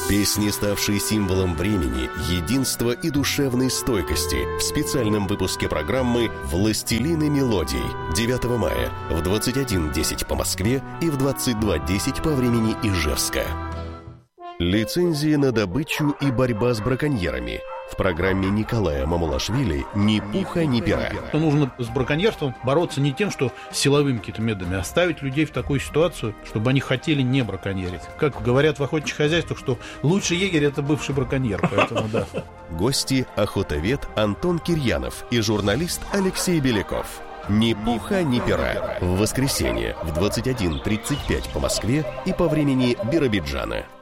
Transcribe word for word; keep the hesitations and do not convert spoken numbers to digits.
Песни, ставшие символом времени, единства и душевной стойкости в специальном выпуске программы «Властелины мелодий» девятого мая в двадцать один десять по Москве и в двадцать два десять по времени Ижевска. Лицензии на добычу и борьба с браконьерами. В программе Николая Мамулашвили «Ни пуха, ни пера». Нужно с браконьерством бороться не тем, что силовыми какими-то методами, а ставить людей в такую ситуацию, чтобы они хотели не браконьерить. Как говорят в охотничьих хозяйствах, что лучший егерь — это бывший браконьер. Поэтому да. Гости — охотовед Антон Кирьянов и журналист Алексей Беляков. «Ни пуха, ни пера». В воскресенье в двадцать один тридцать пять по Москве и по времени Биробиджана.